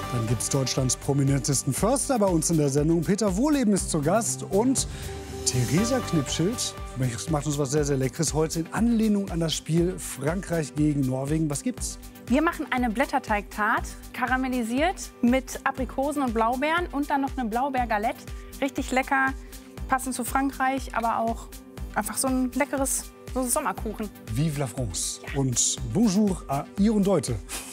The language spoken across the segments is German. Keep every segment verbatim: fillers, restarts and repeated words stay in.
Dann gibt es Deutschlands prominentesten Förster bei uns in der Sendung. Peter Wohleben ist zu Gast und Theresa Knipschild macht uns was sehr, sehr Leckeres heute in Anlehnung an das Spiel Frankreich gegen Norwegen. Was gibt's? Wir machen eine Blätterteigtart, karamellisiert mit Aprikosen und Blaubeeren und dann noch eine Blaubeergalette. Richtig lecker, passend zu Frankreich, aber auch einfach so ein leckeres so Sommerkuchen. Vive la France ja. Und bonjour à ihr und Leute.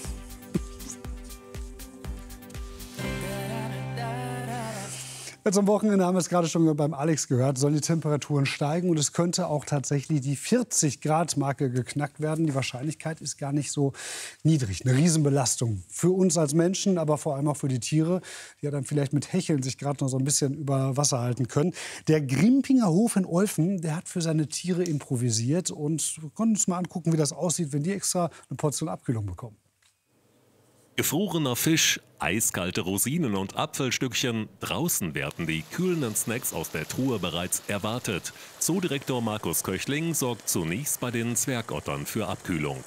Jetzt am Wochenende haben wir es gerade schon beim Alex gehört, sollen die Temperaturen steigen und es könnte auch tatsächlich die vierzig Grad Marke geknackt werden. Die Wahrscheinlichkeit ist gar nicht so niedrig. Eine Riesenbelastung für uns als Menschen, aber vor allem auch für die Tiere, die ja dann vielleicht mit Hecheln sich gerade noch so ein bisschen über Wasser halten können. Der Grimpinger Hof in Olfen, der hat für seine Tiere improvisiert und wir konnten uns mal angucken, wie das aussieht, wenn die extra eine Portion Abkühlung bekommen. Gefrorener Fisch, eiskalte Rosinen und Apfelstückchen. Draußen werden die kühlenden Snacks aus der Truhe bereits erwartet. Zoodirektor Markus Köchling sorgt zunächst bei den Zwergottern für Abkühlung.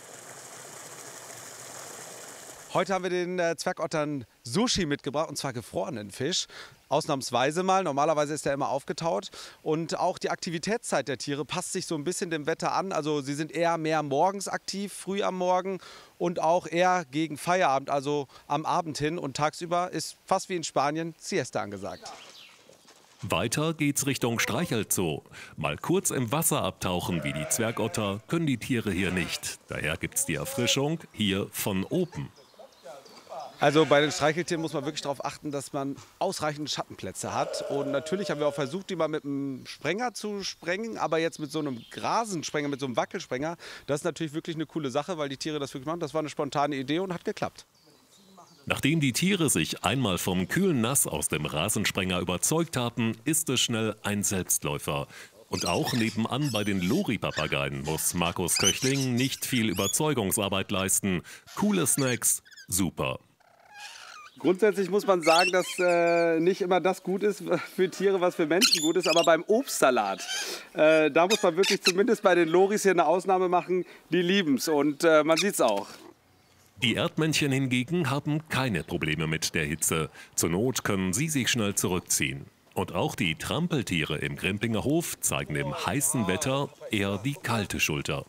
Heute haben wir den äh, Zwergottern Sushi mitgebracht, und zwar gefrorenen Fisch. Ausnahmsweise mal, normalerweise ist er immer aufgetaut. Und auch die Aktivitätszeit der Tiere passt sich so ein bisschen dem Wetter an. Also sie sind eher mehr morgens aktiv, früh am Morgen und auch eher gegen Feierabend, also am Abend hin. Und tagsüber ist fast wie in Spanien Siesta angesagt. Weiter geht's Richtung Streichelzoo. Mal kurz im Wasser abtauchen wie die Zwergotter können die Tiere hier nicht. Daher gibt's die Erfrischung hier von oben. Also bei den Streicheltieren muss man wirklich darauf achten, dass man ausreichend Schattenplätze hat. Und natürlich haben wir auch versucht, die mal mit einem Sprenger zu sprengen. Aber jetzt mit so einem Grasensprenger, mit so einem Wackelsprenger, das ist natürlich wirklich eine coole Sache, weil die Tiere das wirklich machen. Das war eine spontane Idee und hat geklappt. Nachdem die Tiere sich einmal vom kühlen Nass aus dem Rasensprenger überzeugt hatten, ist es schnell ein Selbstläufer. Und auch nebenan bei den Lori-Papageien muss Markus Köchling nicht viel Überzeugungsarbeit leisten. Coole Snacks, super. Grundsätzlich muss man sagen, dass äh, nicht immer das gut ist für Tiere, was für Menschen gut ist. Aber beim Obstsalat, äh, da muss man wirklich zumindest bei den Loris hier eine Ausnahme machen. Die lieben es und äh, man sieht es auch. Die Erdmännchen hingegen haben keine Probleme mit der Hitze. Zur Not können sie sich schnell zurückziehen. Und auch die Trampeltiere im Grimpinger Hof zeigen dem heißen Wetter eher die kalte Schulter.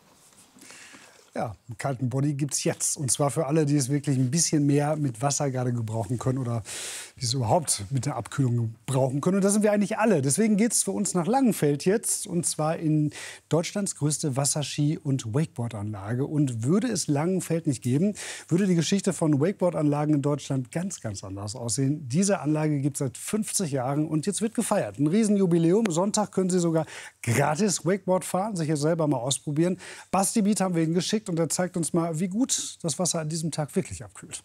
Ja, einen kalten Body gibt es jetzt. Und zwar für alle, die es wirklich ein bisschen mehr mit Wasser gerade gebrauchen können oder die es überhaupt mit der Abkühlung brauchen können. Und das sind wir eigentlich alle. Deswegen geht es für uns nach Langenfeld jetzt. Und zwar in Deutschlands größte Wasserski- und Wakeboardanlage. Und würde es Langenfeld nicht geben, würde die Geschichte von Wakeboardanlagen in Deutschland ganz, ganz anders aussehen. Diese Anlage gibt es seit fünfzig Jahren und jetzt wird gefeiert. Ein Riesenjubiläum. Sonntag können Sie sogar gratis Wakeboard fahren, sich jetzt selber mal ausprobieren. Basti Beat haben wir Ihnen geschickt. Und er zeigt uns mal, wie gut das Wasser an diesem Tag wirklich abkühlt.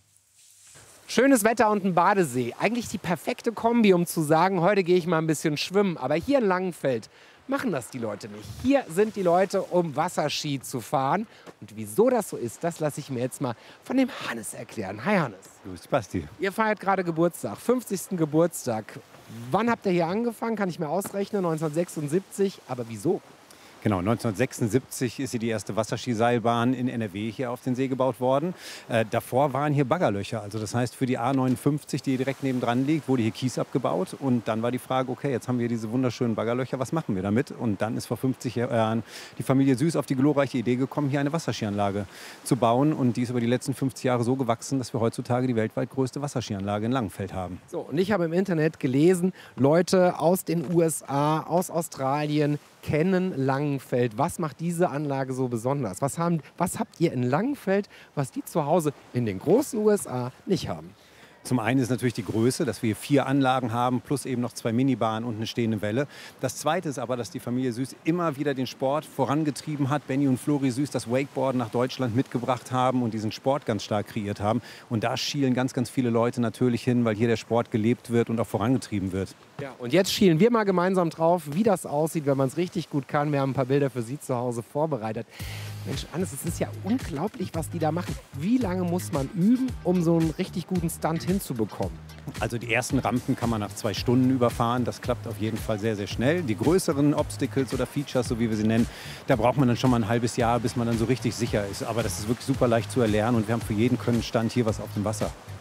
Schönes Wetter und ein Badesee. Eigentlich die perfekte Kombi, um zu sagen, heute gehe ich mal ein bisschen schwimmen. Aber hier in Langenfeld machen das die Leute nicht. Hier sind die Leute, um Wasserski zu fahren. Und wieso das so ist, das lasse ich mir jetzt mal von dem Hannes erklären. Hi Hannes. Grüß Basti. Ihr feiert gerade Geburtstag, fünfzigsten Geburtstag. Wann habt ihr hier angefangen? Kann ich mir ausrechnen, neunzehnhundertsechsundsiebzig. Aber wieso? Genau, neunzehnhundertsechsundsiebzig ist hier die erste Wasserskiseilbahn in N R W hier auf den See gebaut worden. Äh, davor waren hier Baggerlöcher. Also das heißt, für die A neunundfünfzig, die hier direkt nebendran liegt, wurde hier Kies abgebaut. Und dann war die Frage, okay, jetzt haben wir diese wunderschönen Baggerlöcher, was machen wir damit? Und dann ist vor fünfzig Jahren die Familie Süß auf die glorreiche Idee gekommen, hier eine Wasserskianlage zu bauen. Und die ist über die letzten fünfzig Jahre so gewachsen, dass wir heutzutage die weltweit größte Wasserskianlage in Langenfeld haben. So, und ich habe im Internet gelesen, Leute aus den U S A, aus Australien, kennen Langenfeld. Was macht diese Anlage so besonders? Was, haben, was habt ihr in Langenfeld, was die zu Hause in den großen U S A nicht haben? Zum einen ist natürlich die Größe, dass wir hier vier Anlagen haben, plus eben noch zwei Minibahnen und eine stehende Welle. Das Zweite ist aber, dass die Familie Süß immer wieder den Sport vorangetrieben hat. Benny und Flori Süß das Wakeboarden nach Deutschland mitgebracht haben und diesen Sport ganz stark kreiert haben. Und da schielen ganz, ganz viele Leute natürlich hin, weil hier der Sport gelebt wird und auch vorangetrieben wird. Ja, und jetzt schielen wir mal gemeinsam drauf, wie das aussieht, wenn man es richtig gut kann. Wir haben ein paar Bilder für Sie zu Hause vorbereitet. Mensch, Hannes, es ist ja unglaublich, was die da machen. Wie lange muss man üben, um so einen richtig guten Stunt hinzubekommen? Also die ersten Rampen kann man nach zwei Stunden überfahren. Das klappt auf jeden Fall sehr, sehr schnell. Die größeren Obstacles oder Features, so wie wir sie nennen, da braucht man dann schon mal ein halbes Jahr, bis man dann so richtig sicher ist. Aber das ist wirklich super leicht zu erlernen und wir haben für jeden Könnenstand hier was auf dem Wasser.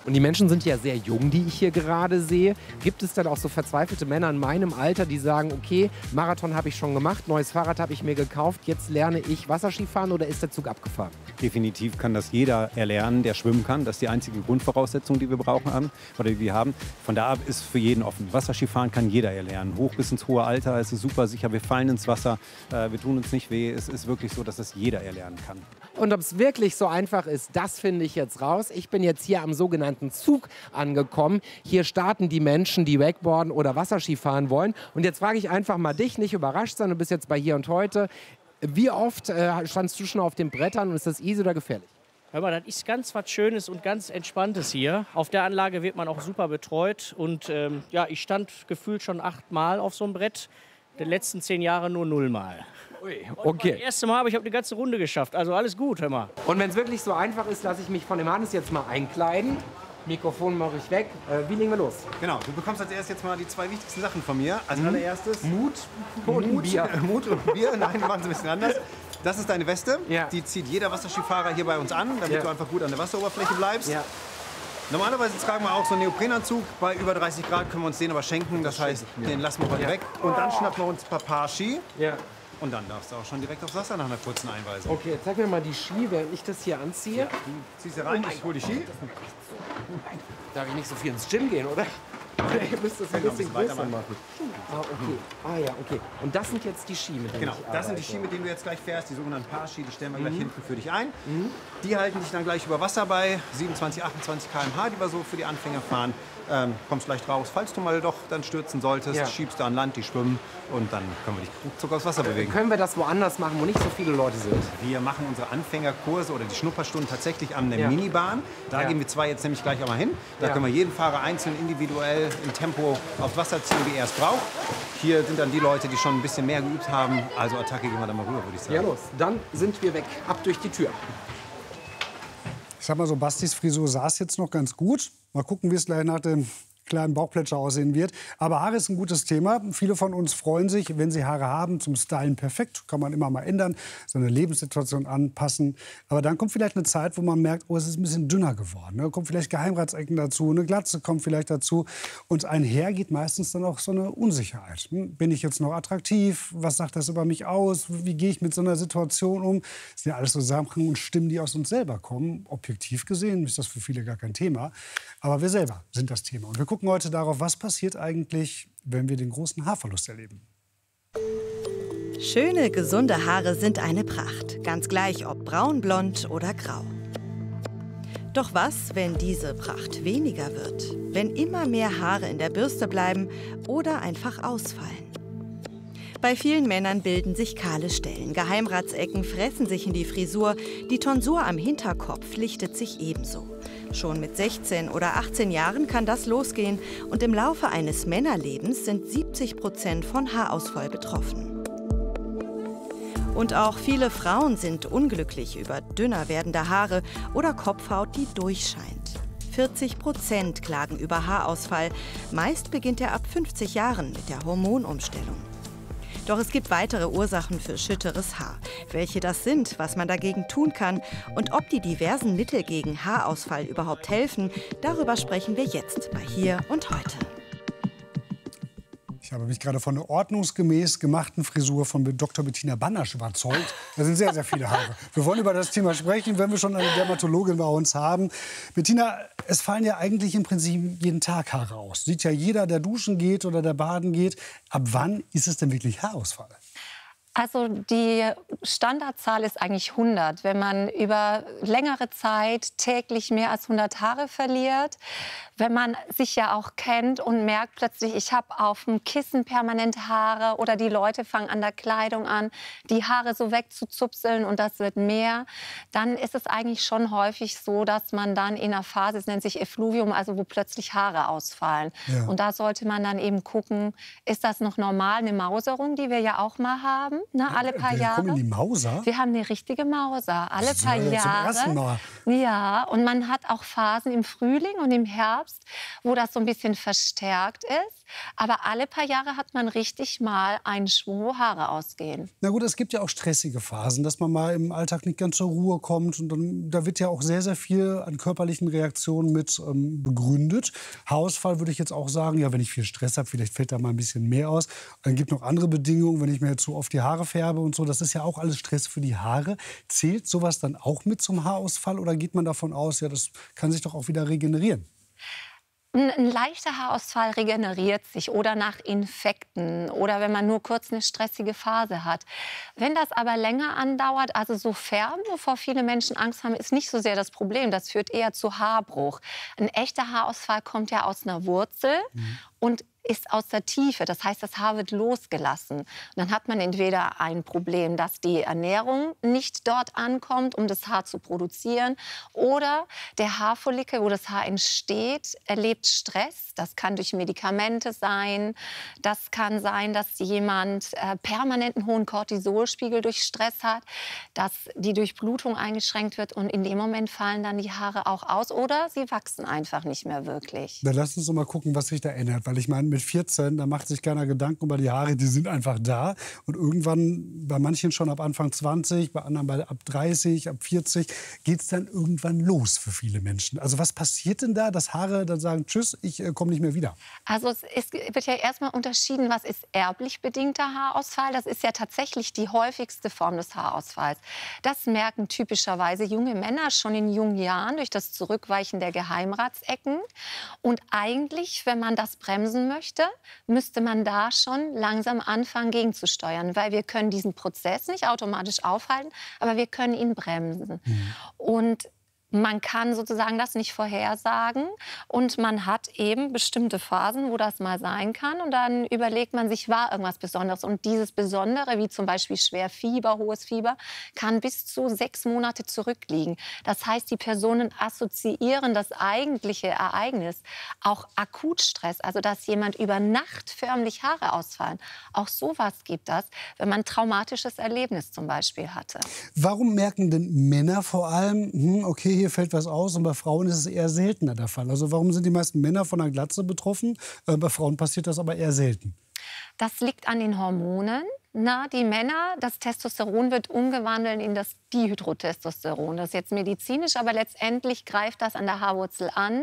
Und die Menschen sind ja sehr jung, die ich hier gerade sehe. Gibt es dann auch so verzweifelte Männer in meinem Alter, die sagen, okay, Marathon habe ich schon gemacht, neues Fahrrad habe ich mir gekauft, jetzt lerne ich Wasserskifahren, oder ist der Zug abgefahren? Definitiv kann das jeder erlernen, der schwimmen kann. Das ist die einzige Grundvoraussetzung, die wir brauchen haben, oder die wir haben. Von da ab ist für jeden offen. Wasserskifahren kann jeder erlernen. Hoch bis ins hohe Alter, es ist super sicher. Wir fallen ins Wasser, äh, wir tun uns nicht weh. Es ist wirklich so, dass das jeder erlernen kann. Und ob es wirklich so einfach ist, das finde ich jetzt raus. Ich bin jetzt hier am sogenannten Zug angekommen. Hier starten die Menschen, die Wakeboarden oder Wasserski fahren wollen. Und jetzt frage ich einfach mal dich, nicht überrascht sein, du bist jetzt bei Hier und Heute. Wie oft äh, standst du schon auf den Brettern und ist das easy oder gefährlich? Hör mal, das ist ganz was Schönes und ganz Entspanntes hier. Auf der Anlage wird man auch super betreut. Und ähm, ja, ich stand gefühlt schon achtmal auf so einem Brett. In den letzten zehn Jahren nur nullmal. Ui, okay. Das erste Mal habe ich hab die ganze Runde geschafft. Also alles gut, hör mal. Und wenn es wirklich so einfach ist, lasse ich mich von dem Hannes jetzt mal einkleiden. Mikrofon mache ich weg. Äh, wie legen wir los? Genau, du bekommst als erstes jetzt mal die zwei wichtigsten Sachen von mir. Als mhm. allererstes Mut und Mut, Bier. Mut und Bier. Nein, wir machen es ein bisschen anders. Das ist deine Weste. Ja. Die zieht jeder Wasserskifahrer hier bei uns an, damit ja. du einfach gut an der Wasseroberfläche bleibst. Ja. Normalerweise tragen wir auch so einen Neoprenanzug. Bei über dreißig Grad können wir uns den aber schenken. Das heißt, den lassen wir heute ja. weg. Und dann schnappen wir uns ein paar Paar Ski. Ja. Und dann darfst du auch schon direkt aufs Wasser nach einer kurzen Einweisung. Okay, zeig mir mal die Ski, während ich das hier anziehe. Ja, du ziehst hier rein, oh ich hol die Ski. Darf ich nicht so viel ins Gym gehen, oder? Ihr müsst das ein bisschen größer machen. Ah, okay. Ah ja, okay. Und das sind jetzt die Ski, mit denen Genau, ich das arbeite. sind die Ski, mit denen du jetzt gleich fährst, die sogenannten Paar-Ski, die stellen wir gleich Mhm. hinten für dich ein. Mhm. Die halten dich dann gleich über Wasser bei siebenundzwanzig, achtundzwanzig Kilometer pro Stunde, die wir so für die Anfänger fahren. Ähm, kommst leicht raus, falls du mal doch dann stürzen solltest, Ja. schiebst du an Land, die schwimmen und dann können wir dich ruckzuck aufs Wasser bewegen. Können wir das woanders machen, wo nicht so viele Leute sind? Wir machen unsere Anfängerkurse oder die Schnupperstunden tatsächlich an der Ja. Minibahn. Da Ja. gehen wir zwei jetzt nämlich gleich einmal hin. Da Ja. können wir jeden Fahrer einzeln individuell im Tempo aufs Wasser ziehen, wie er es braucht. Hier sind dann die Leute, die schon ein bisschen mehr geübt haben. Also Attacke, gehen wir da mal rüber, würde ich sagen. Ja, los. Dann sind wir weg. Ab durch die Tür. Ich sag mal so, Bastis Frisur saß jetzt noch ganz gut. Mal gucken, wie es gleich nach dem kleinen Bauchplätscher aussehen wird. Aber Haare ist ein gutes Thema. Viele von uns freuen sich, wenn sie Haare haben, zum Stylen perfekt. Kann man immer mal ändern, seine Lebenssituation anpassen. Aber dann kommt vielleicht eine Zeit, wo man merkt, oh, es ist ein bisschen dünner geworden. Da kommt vielleicht Geheimratsecken dazu, eine Glatze kommt vielleicht dazu. Und einher geht meistens dann auch so eine Unsicherheit. Hm, bin ich jetzt noch attraktiv? Was sagt das über mich aus? Wie gehe ich mit so einer Situation um? Das sind ja alles so Sachen und Stimmen, die aus uns selber kommen. Objektiv gesehen ist das für viele gar kein Thema. Aber wir selber sind das Thema. Und wir gucken heute darauf, was passiert eigentlich, wenn wir den großen Haarverlust erleben. Schöne, gesunde Haare sind eine Pracht. Ganz gleich, ob braun, blond oder grau. Doch was, wenn diese Pracht weniger wird? Wenn immer mehr Haare in der Bürste bleiben oder einfach ausfallen? Bei vielen Männern bilden sich kahle Stellen. Geheimratsecken fressen sich in die Frisur. Die Tonsur am Hinterkopf lichtet sich ebenso. Schon mit sechzehn oder achtzehn Jahren kann das losgehen. Und im Laufe eines Männerlebens sind siebzig Prozent von Haarausfall betroffen. Und auch viele Frauen sind unglücklich über dünner werdende Haare oder Kopfhaut, die durchscheint. vierzig Prozent klagen über Haarausfall. Meist beginnt er ab fünfzig Jahren mit der Hormonumstellung. Doch es gibt weitere Ursachen für schütteres Haar. Welche das sind, was man dagegen tun kann und ob die diversen Mittel gegen Haarausfall überhaupt helfen, darüber sprechen wir jetzt bei Hier und Heute. Ich habe mich gerade von der ordnungsgemäß gemachten Frisur von Doktor Bettina Banasch überzeugt. Da sind sehr, sehr viele Haare. Wir wollen über das Thema sprechen, wenn wir schon eine Dermatologin bei uns haben. Bettina, es fallen ja eigentlich im Prinzip jeden Tag Haare aus. Sieht ja jeder, der duschen geht oder der baden geht. Ab wann ist es denn wirklich Haarausfall? Also die Standardzahl ist eigentlich hundert. Wenn man über längere Zeit täglich mehr als hundert Haare verliert, wenn man sich ja auch kennt und merkt plötzlich, ich habe auf dem Kissen permanent Haare oder die Leute fangen an der Kleidung an, die Haare so wegzuzupseln und das wird mehr, dann ist es eigentlich schon häufig so, dass man dann in einer Phase, es nennt sich Effluvium, also wo plötzlich Haare ausfallen. Ja. Und da sollte man dann eben gucken, ist das noch normal, eine Mauserung, die wir ja auch mal haben? ne, alle paar Wir Jahre. kommen in die Mauser? Wir haben eine richtige Mauser, alle Das ist paar ja zum Jahre. ersten Mal. Ja, und man hat auch Phasen im Frühling und im Herbst, wo das so ein bisschen verstärkt ist. Aber alle paar Jahre hat man richtig mal einen Schwung, wo Haare ausgehen. Na gut, es gibt ja auch stressige Phasen, dass man mal im Alltag nicht ganz zur Ruhe kommt. Und dann, da wird ja auch sehr, sehr viel an körperlichen Reaktionen mit ähm, begründet. Haarausfall würde ich jetzt auch sagen, ja, wenn ich viel Stress habe, vielleicht fällt da mal ein bisschen mehr aus. Dann gibt es noch andere Bedingungen, wenn ich mir zu oft die Haare färbe und so. Das ist ja auch alles Stress für die Haare. Zählt sowas dann auch mit zum Haarausfall oder geht man davon aus, ja, das kann sich doch auch wieder regenerieren? Ein, ein leichter Haarausfall regeneriert sich oder nach Infekten oder wenn man nur kurz eine stressige Phase hat. Wenn das aber länger andauert, also so färben, wovor viele Menschen Angst haben, ist nicht so sehr das Problem. Das führt eher zu Haarbruch. Ein echter Haarausfall kommt ja aus einer Wurzel mhm. und ist aus der Tiefe. Das heißt, das Haar wird losgelassen. Und dann hat man entweder ein Problem, dass die Ernährung nicht dort ankommt, um das Haar zu produzieren, oder der Haarfollikel, wo das Haar entsteht, erlebt Stress. Das kann durch Medikamente sein. Das kann sein, dass jemand äh, permanent einen hohen Cortisolspiegel durch Stress hat, dass die Durchblutung eingeschränkt wird und in dem Moment fallen dann die Haare auch aus oder sie wachsen einfach nicht mehr wirklich. Dann lass uns doch mal gucken, was sich da ändert. Weil ich meine, mit vierzehn, da macht sich keiner Gedanken über die Haare, die sind einfach da. Und irgendwann, bei manchen schon ab Anfang zwanzig, bei anderen bei, ab dreißig, ab vierzig, geht es dann irgendwann los für viele Menschen. Also was passiert denn da, dass Haare dann sagen, tschüss, ich äh, komme nicht mehr wieder? Also es ist, wird ja erstmal unterschieden, was ist erblich bedingter Haarausfall. Das ist ja tatsächlich die häufigste Form des Haarausfalls. Das merken typischerweise junge Männer schon in jungen Jahren durch das Zurückweichen der Geheimratsecken. Und eigentlich, wenn man das bremsen möchte, müsste man da schon langsam anfangen, gegenzusteuern. Weil wir können diesen Prozess nicht automatisch aufhalten, aber wir können ihn bremsen. Mhm. Und man kann sozusagen das nicht vorhersagen und man hat eben bestimmte Phasen, wo das mal sein kann und dann überlegt man sich, war irgendwas Besonderes und dieses Besondere, wie zum Beispiel schwer Fieber, hohes Fieber, kann bis zu sechs Monate zurückliegen. Das heißt, die Personen assoziieren das eigentliche Ereignis, auch Akutstress, also dass jemand über Nacht förmlich Haare ausfallen. Auch sowas gibt das, wenn man ein traumatisches Erlebnis zum Beispiel hatte. Warum merken denn Männer vor allem, hm, okay, hier fällt was aus und bei Frauen ist es eher seltener der Fall? Also warum sind die meisten Männer von einer Glatze betroffen? Äh, bei Frauen passiert das aber eher selten. Das liegt an den Hormonen. Na, die Männer, das Testosteron wird umgewandelt in das Dihydrotestosteron. Das ist jetzt medizinisch, aber letztendlich greift das an der Haarwurzel an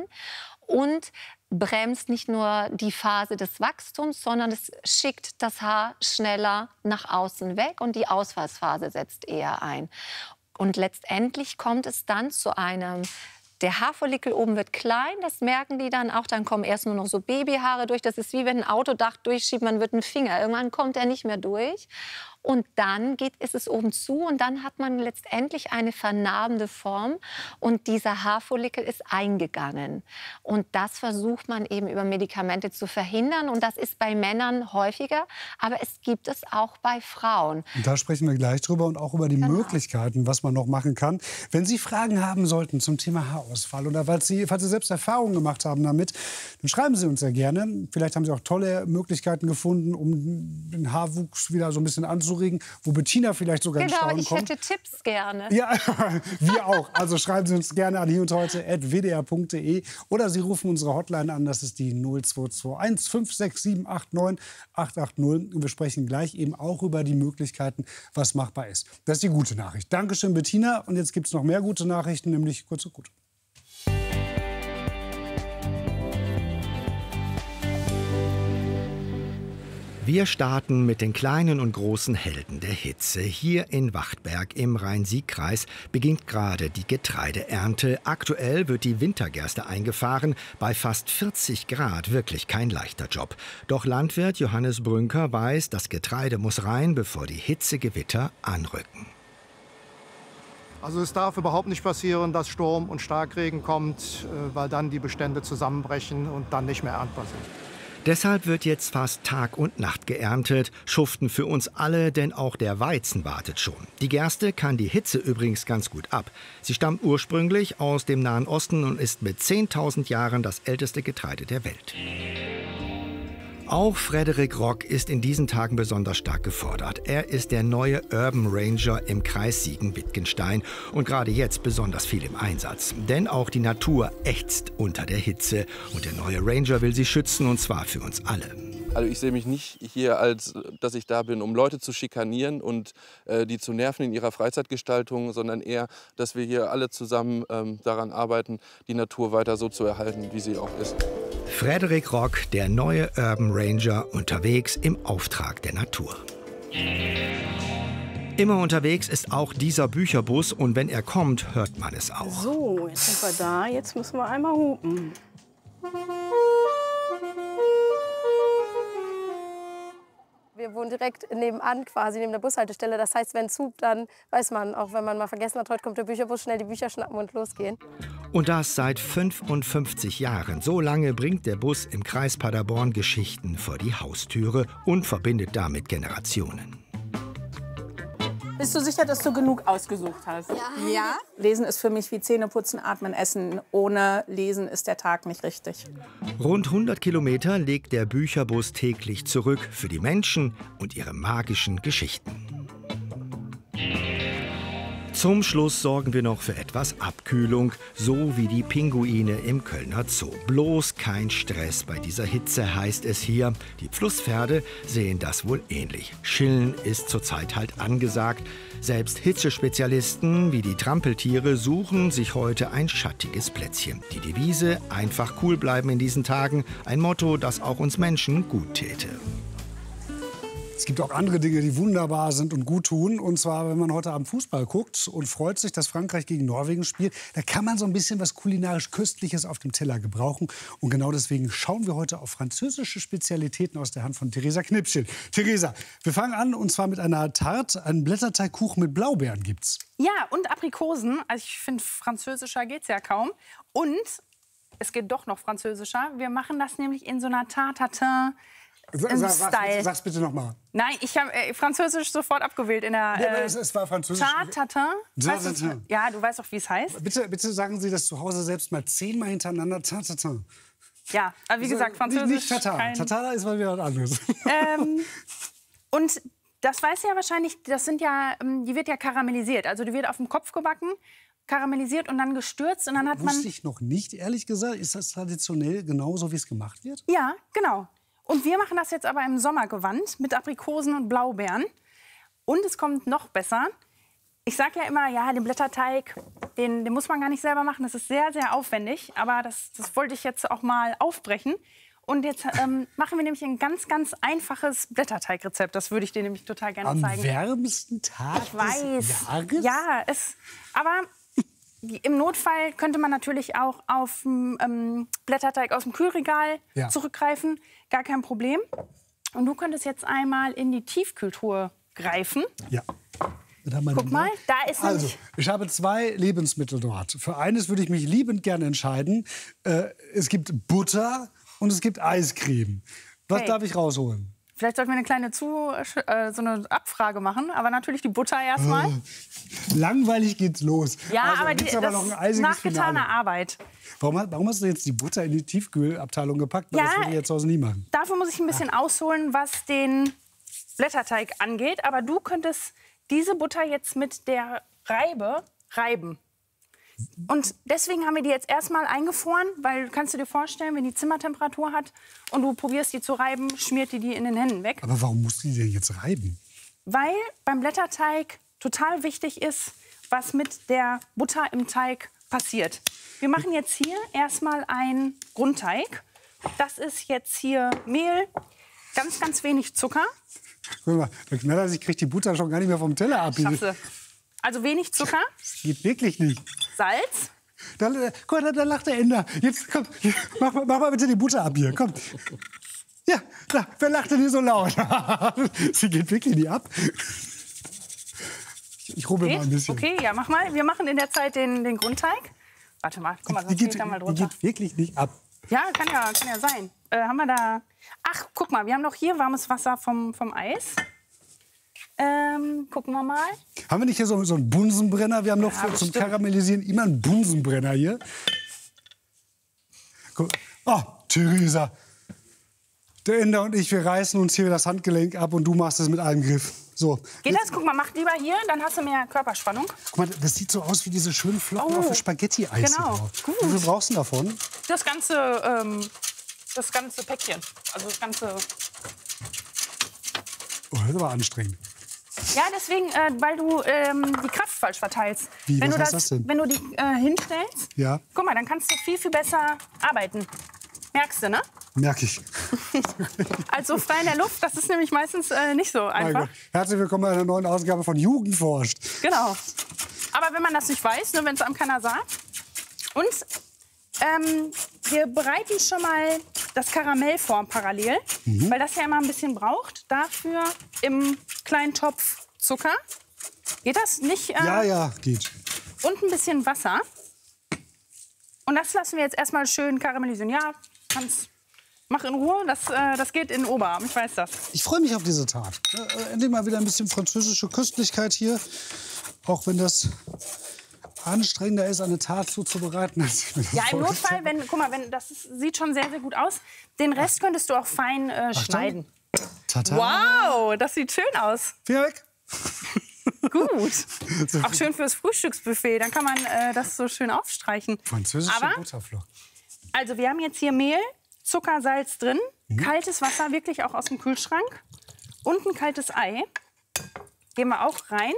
und bremst nicht nur die Phase des Wachstums, sondern es schickt das Haar schneller nach außen weg und die Ausfallsphase setzt eher ein. Und letztendlich kommt es dann zu einem, der Haarfollikel oben wird klein, das merken die dann auch, dann kommen erst nur noch so Babyhaare durch. Das ist wie wenn ein Autodach durchschiebt, man wird einen Finger. Irgendwann kommt er nicht mehr durch. Und dann geht, ist es oben zu und dann hat man letztendlich eine vernarbende Form und dieser Haarfollikel ist eingegangen. Und das versucht man eben über Medikamente zu verhindern und das ist bei Männern häufiger, aber es gibt es auch bei Frauen. Und da sprechen wir gleich drüber und auch über die genau. Möglichkeiten, was man noch machen kann. Wenn Sie Fragen haben sollten zum Thema Haarausfall oder falls Sie, falls Sie selbst Erfahrungen gemacht haben damit, dann schreiben Sie uns sehr gerne. Vielleicht haben Sie auch tolle Möglichkeiten gefunden, um den Haarwuchs wieder so ein bisschen anzuregen. Wo Bettina vielleicht sogar genau, in Staunen ich kommt. hätte Tipps gerne. Ja, wir auch. Also schreiben Sie uns gerne an hier und heute at w d r punkt d e oder Sie rufen unsere Hotline an. Das ist die null zwei zwei eins fünf sechs sieben acht neun acht acht null. Und wir sprechen gleich eben auch über die Möglichkeiten, was machbar ist. Das ist die gute Nachricht. Dankeschön, Bettina. Und jetzt gibt es noch mehr gute Nachrichten, nämlich kurz und gut. Wir starten mit den kleinen und großen Helden der Hitze. Hier in Wachtberg im Rhein-Sieg-Kreis beginnt gerade die Getreideernte. Aktuell wird die Wintergerste eingefahren. Bei fast vierzig Grad wirklich kein leichter Job. Doch Landwirt Johannes Brünker weiß, das Getreide muss rein, bevor die Hitzegewitter anrücken. Also es darf überhaupt nicht passieren, dass Sturm und Starkregen kommt, weil dann die Bestände zusammenbrechen und dann nicht mehr erntbar sind. Deshalb wird jetzt fast Tag und Nacht geerntet. Schuften für uns alle, denn auch der Weizen wartet schon. Die Gerste kann die Hitze übrigens ganz gut ab. Sie stammt ursprünglich aus dem Nahen Osten und ist mit zehntausend Jahren das älteste Getreide der Welt. Auch Frederik Rock ist in diesen Tagen besonders stark gefordert. Er ist der neue Urban Ranger im Kreis Siegen-Wittgenstein und gerade jetzt besonders viel im Einsatz. Denn auch die Natur ächzt unter der Hitze und der neue Ranger will sie schützen, und zwar für uns alle. Also ich sehe mich nicht hier, als dass ich da bin, um Leute zu schikanieren und äh, die zu nerven in ihrer Freizeitgestaltung, sondern eher, dass wir hier alle zusammen ähm, daran arbeiten, die Natur weiter so zu erhalten, wie sie auch ist. Frederik Rock, der neue Urban Ranger, unterwegs im Auftrag der Natur. Immer unterwegs ist auch dieser Bücherbus und wenn er kommt, hört man es auch. So, jetzt sind wir da, jetzt müssen wir einmal hupen. Wir wohnen direkt nebenan, quasi neben der Bushaltestelle. Das heißt, wenn es hupt, dann weiß man, auch wenn man mal vergessen hat, heute kommt der Bücherbus, schnell die Bücher schnappen und losgehen. Und das seit fünfundfünfzig Jahren. So lange bringt der Bus im Kreis Paderborn Geschichten vor die Haustüre und verbindet damit Generationen. Bist du sicher, dass du genug ausgesucht hast? Ja. Ja? Lesen ist für mich wie Zähneputzen, Atmen, Essen. Ohne Lesen ist der Tag nicht richtig. Rund hundert Kilometer legt der Bücherbus täglich zurück für die Menschen und ihre magischen Geschichten. Zum Schluss sorgen wir noch für etwas Abkühlung, so wie die Pinguine im Kölner Zoo. Bloß kein Stress bei dieser Hitze, heißt es hier. Die Flusspferde sehen das wohl ähnlich. Chillen ist zurzeit halt angesagt. Selbst Hitzespezialisten wie die Trampeltiere suchen sich heute ein schattiges Plätzchen. Die Devise, einfach cool bleiben in diesen Tagen, ein Motto, das auch uns Menschen gut täte. Es gibt auch andere Dinge, die wunderbar sind und gut tun. Und zwar, wenn man heute Abend Fußball guckt und freut sich, dass Frankreich gegen Norwegen spielt, da kann man so ein bisschen was kulinarisch Köstliches auf dem Teller gebrauchen. Und genau deswegen schauen wir heute auf französische Spezialitäten aus der Hand von Theresa Knipschild. Theresa, wir fangen an und zwar mit einer Tarte. Einen Blätterteigkuchen mit Blaubeeren gibt's. Ja, und Aprikosen. Also ich finde, französischer geht's ja kaum. Und es geht doch noch französischer. Wir machen das nämlich in so einer Tarte-Tatin. Im Sag, Style. Sag's bitte noch mal. Nein, ich habe äh, Französisch sofort abgewählt in der. Ja, aber Äh, es, es war Französisch. Tatin. Tatin. Ja, du weißt auch, wie es heißt. Bitte, bitte sagen Sie das zu Hause selbst mal zehnmal hintereinander. Tatin. Ja, aber wie gesagt, Französisch. Nicht, nicht Tatar. Kein... Tatar ist mal wieder was anderes. Ähm, und das weiß ja wahrscheinlich, das sind ja, die wird ja karamellisiert. Also die wird auf dem Kopf gebacken, karamellisiert und dann gestürzt und dann hat man. Wusste ich noch nicht, ehrlich gesagt. Ist das traditionell genauso, wie es gemacht wird? Ja, genau. Und wir machen das jetzt aber im Sommergewand mit Aprikosen und Blaubeeren. Und es kommt noch besser. Ich sage ja immer, ja, den Blätterteig, den, den muss man gar nicht selber machen. Das ist sehr, sehr aufwendig. Aber das, das wollte ich jetzt auch mal aufbrechen. Und jetzt ähm, machen wir nämlich ein ganz, ganz einfaches Blätterteigrezept. Das würde ich dir nämlich total gerne Am zeigen. Am wärmsten Tag ich weiß. des Jahres? Ja, es, aber im Notfall könnte man natürlich auch auf ähm, Blätterteig aus dem Kühlregal ja. zurückgreifen. Gar kein Problem. Und du könntest jetzt einmal in die Tiefkühltruhe greifen. Ja. Guck mal, da ist Also, ich habe zwei Lebensmittel dort. Für eines würde ich mich liebend gerne entscheiden. Äh, es gibt Butter und es gibt Eiscreme. Was hey. darf ich rausholen? Vielleicht sollten wir eine kleine Zu äh, so eine Abfrage machen, aber natürlich die Butter erstmal. Äh, langweilig geht's los. Ja, also, aber die, aber das noch ein ist eisiges nachgetane Finale. Arbeit. Warum, warum hast du jetzt die Butter in die Tiefkühlabteilung gepackt? Weil Ja, das würde ich jetzt zu Hause nie machen. Dafür muss ich ein bisschen ausholen, was den Blätterteig angeht. Aber du könntest diese Butter jetzt mit der Reibe reiben. Und deswegen haben wir die jetzt erstmal eingefroren, weil kannst du dir vorstellen, wenn die Zimmertemperatur hat und du probierst die zu reiben, schmiert die die in den Händen weg. Aber warum musst du die denn jetzt reiben? Weil beim Blätterteig total wichtig ist, was mit der Butter im Teig passiert. Wir machen jetzt hier erstmal einen Grundteig. Das ist jetzt hier Mehl, ganz, ganz wenig Zucker. Guck mal, der Knaller, ich kriege die Butter schon gar nicht mehr vom Teller ab. Schaffst Also wenig Zucker. Das geht wirklich nicht. Salz. Da, guck, da, da lacht der Ender. Jetzt komm, mach, mach mal bitte die Butter ab hier. Komm. Ja, da, wer lacht denn hier so laut? Sie geht wirklich nicht ab. Ich rubbel mal ein bisschen. Okay, ja, mach mal. Wir machen in der Zeit den, den Grundteig. Warte mal, guck mal, sonst die, gehe geht, ich da mal die drunter. geht wirklich nicht ab. Ja, kann ja, kann ja sein. Äh, haben wir da... Ach, guck mal, wir haben noch hier warmes Wasser vom, vom Eis. Ähm, gucken wir mal. Haben wir nicht hier so, so einen Bunsenbrenner? Wir haben noch Ja, für, zum bestimmt. Karamellisieren immer einen Bunsenbrenner hier. Guck. Oh, Theresa. Der Inder und ich, wir reißen uns hier das Handgelenk ab und du machst es mit einem Griff. So. Geht das? Guck mal, mach lieber hier, dann hast du mehr Körperspannung. Guck mal, das sieht so aus wie diese schönen Flocken Oh, auf dem Spaghetti-Eis. genau. Gut. Wie viel brauchst du davon? Das ganze, ähm, das ganze Päckchen. Also das ganze. Oh, das ist aber anstrengend. Ja, deswegen, äh, weil du ähm, die Kraft falsch verteilst. Wie, wenn was du heißt das denn? Wenn du die äh, hinstellst, Ja, guck mal, dann kannst du viel, viel besser arbeiten. Merkst du, ne? merke ich. Also frei in der Luft, das ist nämlich meistens äh, nicht so Mein einfach. Gott. Herzlich willkommen bei einer neuen Ausgabe von Jugend forscht. Genau. Aber wenn man das nicht weiß, ne, wenn es einem keiner sagt. Und ähm, wir bereiten schon mal das Karamell vor parallel, Mhm. weil das ja immer ein bisschen braucht. Dafür im kleinen Topf Zucker. Geht das nicht? Äh, Ja, ja, geht. Und ein bisschen Wasser. Und das lassen wir jetzt erstmal schön karamellisieren. Ja, kannst, mach in Ruhe, das, äh, das geht in den Oberarm, ich weiß das. Ich freue mich auf diese Tat. Äh, Endlich mal wieder ein bisschen französische Köstlichkeit hier. Auch wenn das anstrengender ist, eine Tat zuzubereiten. Als ich mir das Ja, im vorgestellt Notfall, wenn, guck mal, wenn, das ist, sieht schon sehr, sehr gut aus. Den Rest könntest du auch fein äh, schneiden. Tata. Wow, das sieht schön aus. Finger weg. Gut. Auch schön fürs Frühstücksbuffet. Dann kann man äh, das so schön aufstreichen. Französische Aber, Butterflocken. also wir haben jetzt hier Mehl, Zucker, Salz drin, Mhm. kaltes Wasser, wirklich auch aus dem Kühlschrank und ein kaltes Ei. Geben wir auch rein.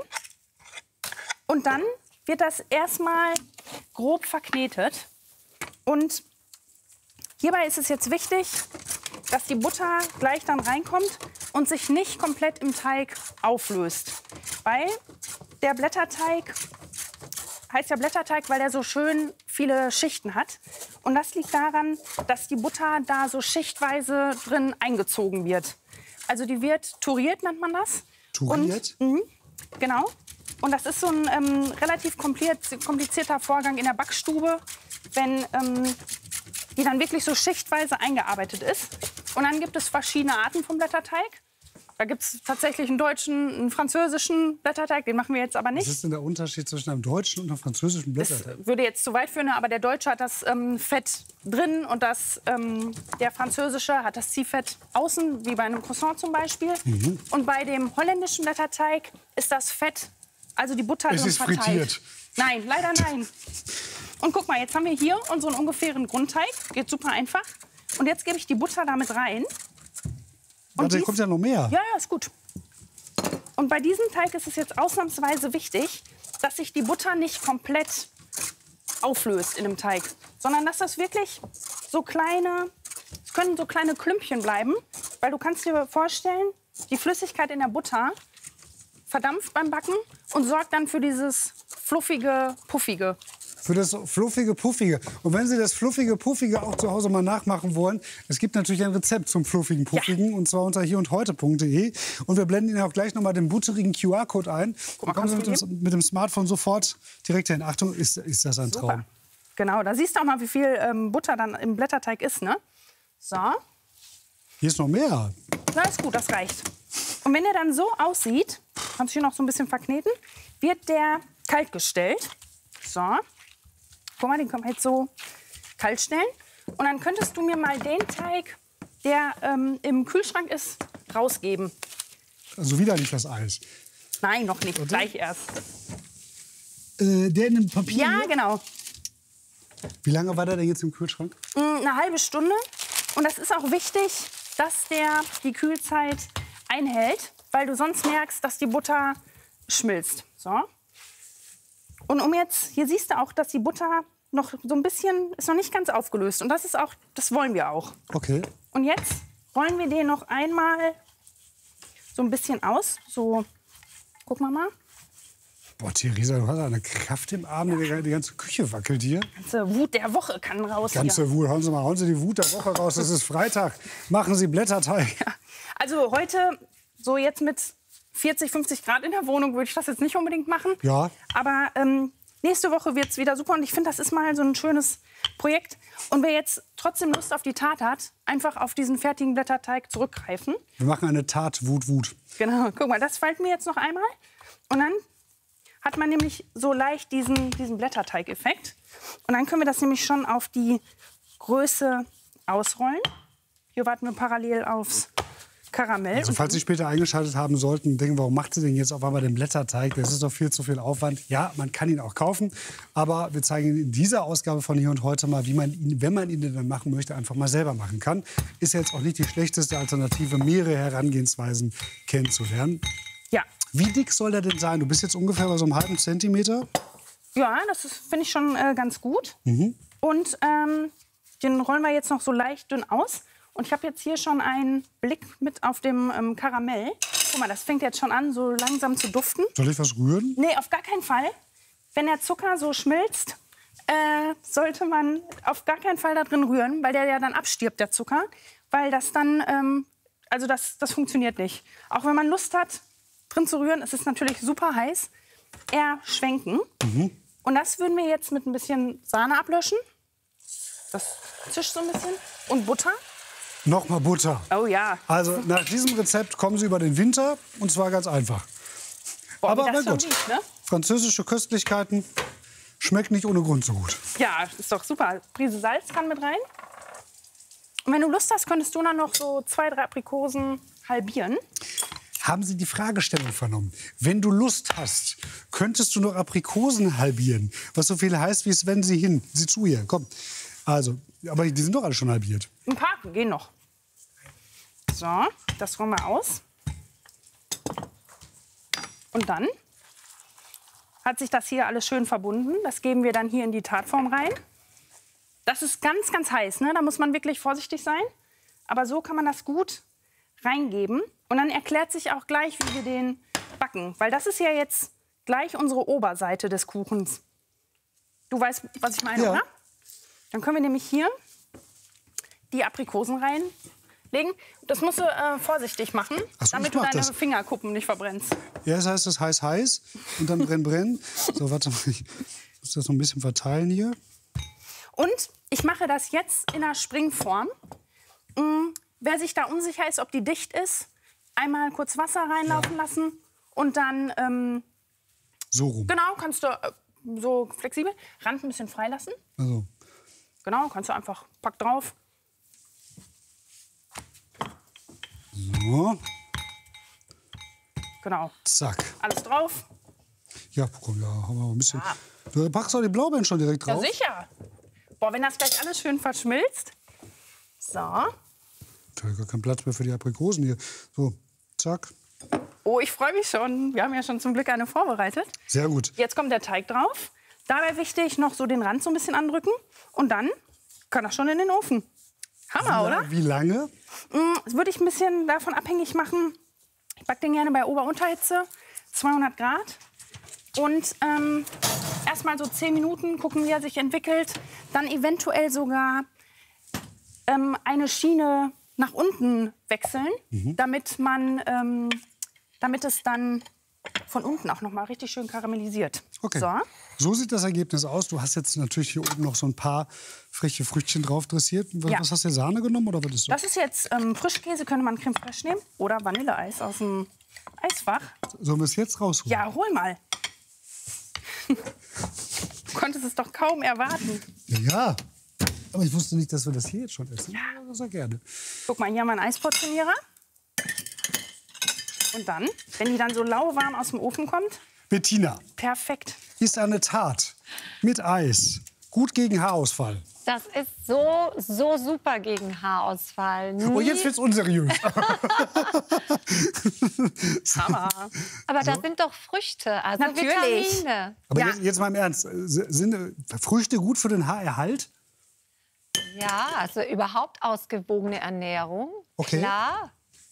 Und dann wird das erstmal grob verknetet. Und hierbei ist es jetzt wichtig, dass die Butter gleich dann reinkommt und sich nicht komplett im Teig auflöst. Weil der Blätterteig heißt ja Blätterteig, weil er so schön viele Schichten hat. Und das liegt daran, dass die Butter da so schichtweise drin eingezogen wird. Also die wird touriert, nennt man das. Touriert? Und, mh, genau. Und das ist so ein ähm, relativ komplizierter Vorgang in der Backstube, wenn ähm, die dann wirklich so schichtweise eingearbeitet ist. Und dann gibt es verschiedene Arten vom Blätterteig. Da gibt es tatsächlich einen deutschen, einen französischen Blätterteig, den machen wir jetzt aber nicht. Was ist denn der Unterschied zwischen einem deutschen und einem französischen Blätterteig? Würde jetzt zu weit führen, aber der Deutsche hat das ähm, Fett drin und das, ähm, der Französische hat das Ziehfett außen, wie bei einem Croissant zum Beispiel. Mhm. Und bei dem holländischen Blätterteig ist das Fett, also die Butter Es drin ist verteilt. frittiert. Nein, leider nein. Und guck mal, jetzt haben wir hier unseren ungefähren Grundteig. Geht super einfach. Und jetzt gebe ich die Butter damit rein. Und Warte, dies- kommt ja noch mehr. Ja, ja, ist gut. Und bei diesem Teig ist es jetzt ausnahmsweise wichtig, dass sich die Butter nicht komplett auflöst in dem Teig, sondern dass das wirklich so kleine, es können so kleine Klümpchen bleiben, weil du kannst dir vorstellen, die Flüssigkeit in der Butter verdampft beim Backen und sorgt dann für dieses fluffige, puffige. Für das fluffige, puffige. Und wenn Sie das fluffige, puffige auch zu Hause mal nachmachen wollen, es gibt natürlich ein Rezept zum fluffigen, puffigen, und zwar unter hier und heute punkt de. Und wir blenden Ihnen auch gleich noch mal den butterigen Q R-Code ein. Dann kommen Sie mit dem, mit dem Smartphone sofort direkt hin. Achtung, ist, ist das ein Super. Traum. Genau, da siehst du auch mal, wie viel ähm, Butter dann im Blätterteig ist, ne? So, Hier ist noch mehr. na ist gut, das reicht. Und wenn der dann so aussieht, kannst du hier noch so ein bisschen verkneten, wird der kalt gestellt. So, guck mal, den können wir jetzt so kalt stellen. Und dann könntest du mir mal den Teig, der ähm, im Kühlschrank ist, rausgeben. Also wieder nicht das Eis. Nein, noch nicht, gleich erst. Äh, der in dem Papier? Ja, hier? genau. Wie lange war der denn jetzt im Kühlschrank? Mm, Eine halbe Stunde. Und das ist auch wichtig, dass der die Kühlzeit einhält, weil du sonst merkst, dass die Butter schmilzt. So. Und um jetzt, hier siehst du auch, dass die Butter noch so ein bisschen, ist noch nicht ganz aufgelöst. Und das ist auch, das wollen wir auch. Okay. Und jetzt rollen wir den noch einmal so ein bisschen aus. So, guck mal mal. Boah, Theresa, du hast eine Kraft im Arm, die, die ganze Küche wackelt hier. Die ganze Wut der Woche kann raus. Ganze hier. Wut, hauen Sie mal, hauen Sie die Wut der Woche raus. Es ist Freitag. Machen Sie Blätterteig. Ja. Also heute, so jetzt mit vierzig, fünfzig Grad in der Wohnung, würde ich das jetzt nicht unbedingt machen. Ja. Aber ähm, nächste Woche wird es wieder super. Und ich finde, das ist mal so ein schönes Projekt. Und wer jetzt trotzdem Lust auf die Tat hat, einfach auf diesen fertigen Blätterteig zurückgreifen. Wir machen eine Tat Wut, Wut. Genau, guck mal, das falten wir jetzt noch einmal. Und dann hat man nämlich so leicht diesen, diesen Blätterteig-Effekt. Und dann können wir das nämlich schon auf die Größe ausrollen. Hier warten wir parallel aufs Karamell. Also falls Sie später eingeschaltet haben sollten und denken, warum macht sie denn jetzt auf einmal den Blätterteig? Das ist doch viel zu viel Aufwand. Ja, man kann ihn auch kaufen, aber wir zeigen Ihnen in dieser Ausgabe von Hier und Heute mal, wie man ihn, wenn man ihn denn dann machen möchte, einfach mal selber machen kann. Ist ja jetzt auch nicht die schlechteste Alternative, mehrere Herangehensweisen kennenzulernen. Ja. Wie dick soll der denn sein? Du bist jetzt ungefähr bei so einem halben Zentimeter. Ja, das finde ich schon äh, ganz gut. Mhm. Und ähm, den rollen wir jetzt noch so leicht dünn aus. Und ich habe jetzt hier schon einen Blick mit auf dem ähm, Karamell. Guck mal, das fängt jetzt schon an, so langsam zu duften. Soll ich was rühren? Nee, auf gar keinen Fall. Wenn der Zucker so schmilzt, äh, sollte man auf gar keinen Fall da drin rühren, weil der ja dann abstirbt, der Zucker. Weil das dann, ähm, also das, das funktioniert nicht. Auch wenn man Lust hat, drin zu rühren, es ist natürlich super heiß, eher schwenken. Mhm. Und das würden wir jetzt mit ein bisschen Sahne ablöschen. Das zischt so ein bisschen. Und Butter. Nochmal Butter. Oh ja. Also nach diesem Rezept kommen Sie über den Winter und zwar ganz einfach. Boah, aber wie das aber schon gut, riecht, ne? französische Köstlichkeiten schmecken nicht ohne Grund so gut. Ja, ist doch super. Prise Salz kann mit rein. Und wenn du Lust hast, könntest du dann noch so zwei, drei Aprikosen halbieren. Haben Sie die Fragestellung vernommen? Wenn du Lust hast, könntest du noch Aprikosen halbieren. Was so viel heißt, wie es wenn Sie hin. Sieh zu hier, komm. Also, aber die sind doch alle schon halbiert. Ein paar gehen noch. So, das rollen wir aus. Und dann hat sich das hier alles schön verbunden. Das geben wir dann hier in die Tartform rein. Das ist ganz, ganz heiß, ne? Da muss man wirklich vorsichtig sein. Aber so kann man das gut reingeben. Und dann erklärt sich auch gleich, wie wir den backen. Weil das ist ja jetzt gleich unsere Oberseite des Kuchens. Du weißt, was ich meine, Ja. oder? Dann können wir nämlich hier die Aprikosen reinlegen. Das musst du äh, vorsichtig machen, Ach so, damit ich du mach deine das. Fingerkuppen nicht verbrennst. Ja, das heißt, das heiß, heiß und dann brenn, brenn. So, warte mal, ich muss das noch ein bisschen verteilen hier. Und ich mache das jetzt in einer Springform. Mm, wer sich da unsicher ist, ob die dicht ist, einmal kurz Wasser reinlaufen lassen und dann, ähm, So rum. genau, kannst du äh, so flexibel, Rand ein bisschen freilassen. Also, Genau, kannst du einfach, pack drauf. so, Genau, zack. alles drauf. Ja, komm, ja, haben wir noch ein bisschen. Du packst auch die Blaubeeren schon direkt Ja, drauf. sicher. Boah, wenn das gleich alles schön verschmilzt. So. Da ist gar kein Platz mehr für die Aprikosen hier. So, zack. Oh, ich freue mich schon. Wir haben ja schon zum Glück eine vorbereitet. Sehr gut. Jetzt kommt der Teig drauf. Dabei wichtig, noch so den Rand so ein bisschen andrücken. Und dann kann das schon in den Ofen. Hammer, Wie la- oder? Wie lange? Mm, Das würde ich ein bisschen davon abhängig machen. Ich backe den gerne bei Ober-Unterhitze, zweihundert Grad. Und ähm, erstmal so zehn Minuten gucken, wie er sich entwickelt. Dann eventuell sogar ähm, eine Schiene nach unten wechseln, Mhm. damit man, ähm, damit es dann von unten auch noch mal richtig schön karamellisiert. Okay. So. So sieht das Ergebnis aus. Du hast jetzt natürlich hier oben noch so ein paar frische Früchtchen drauf dressiert. Was, Ja. was hast du, Sahne genommen oder was ist das? Das ist jetzt ähm, Frischkäse, könnte man Creme fraiche nehmen oder Vanilleeis aus dem Eisfach. Sollen wir es jetzt rausholen? Ja, hol mal. Du konntest es doch kaum erwarten. Ja, ja. Aber ich wusste nicht, dass wir das hier jetzt schon essen. Ja, sehr gerne. Guck mal, hier haben wir einen Eisportionierer. Und dann, wenn die dann so lauwarm aus dem Ofen kommt, Bettina, perfekt. ist eine Tat mit Eis gut gegen Haarausfall. Das ist so, so super gegen Haarausfall. Und Nie- jetzt wird's unseriös. Hammer. Aber das sind doch Früchte, also Natürlich. Vitamine. Aber jetzt, jetzt mal im Ernst. Sind Früchte gut für den Haarerhalt? Ja, also überhaupt ausgewogene Ernährung. Okay. Klar.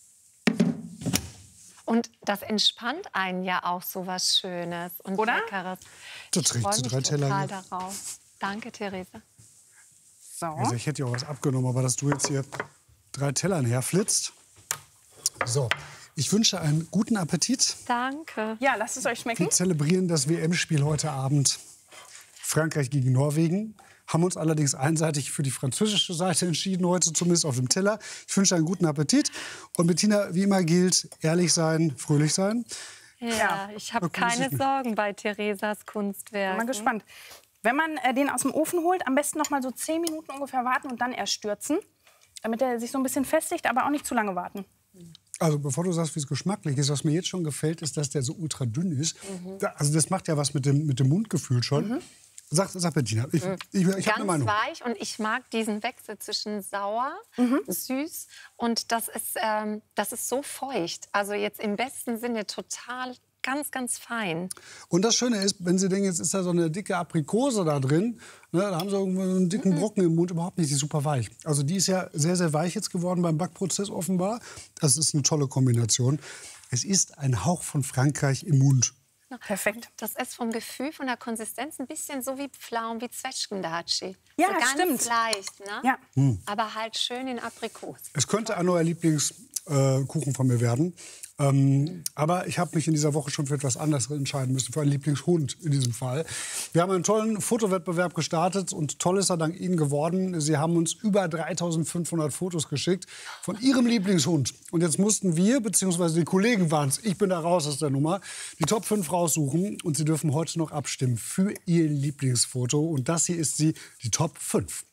Und das entspannt einen ja auch so was Schönes und Oder? Leckeres. Du Ich trägst freue so mich drei Teller total hier. darauf. Danke, Theresa. So. Also ich hätte ja auch was abgenommen, aber dass du jetzt hier drei Tellern herflitzt. So, ich wünsche einen guten Appetit. Danke. Ja, lasst es euch schmecken. Wir zelebrieren das W M-Spiel heute Abend. Frankreich gegen Norwegen. Haben uns allerdings einseitig für die französische Seite entschieden, heute zumindest auf dem Teller. Ich wünsche einen guten Appetit. Und Bettina, wie immer gilt, ehrlich sein, fröhlich sein. Ja, ich habe Da komme ich keine nicht mit. Sorgen bei Theresas Kunstwerk. Bin mal gespannt. Wenn man äh, den aus dem Ofen holt, am besten noch mal so zehn Minuten ungefähr warten und dann erst stürzen. damit er sich so ein bisschen festigt, aber auch nicht zu lange warten. Also bevor du sagst, wie es geschmacklich ist, was mir jetzt schon gefällt, ist, dass der so ultra dünn ist. Mhm. Da, also das macht ja was mit dem, mit dem Mundgefühl schon. Mhm. Sag, sag Bettina, ich, Mhm. ich, ich, ich Ganz habe eine Meinung. weich und ich mag diesen Wechsel zwischen sauer, süß und das ist, ähm, das ist so feucht. Also jetzt im besten Sinne total ganz, ganz fein. Und das Schöne ist, wenn Sie denken, jetzt ist da so eine dicke Aprikose da drin, ne, da haben Sie irgendwo einen dicken Brocken im Mund, überhaupt nicht, die ist super weich. Also die ist ja sehr, sehr weich jetzt geworden beim Backprozess offenbar. Das ist eine tolle Kombination. Es ist ein Hauch von Frankreich im Mund. Perfekt. Das ist vom Gefühl, von der Konsistenz ein bisschen so wie Pflaumen, wie Zwetschgendatschi. Ja, so ganz stimmt. leicht, ne? Ja. Hm. Aber halt schön in Aprikos. Es könnte ein neuer Lieblingskuchen von mir werden. Ähm, aber ich habe mich in dieser Woche schon für etwas anderes entscheiden müssen, für einen Lieblingshund in diesem Fall. Wir haben einen tollen Fotowettbewerb gestartet und toll ist er dank Ihnen geworden. Sie haben uns über dreitausendfünfhundert Fotos geschickt von Ihrem Lieblingshund. Und jetzt mussten wir, beziehungsweise die Kollegen waren es, ich bin da raus aus der Nummer, die Top fünf raussuchen. Und Sie dürfen heute noch abstimmen für Ihr Lieblingsfoto. Und das hier ist sie, die Top fünf.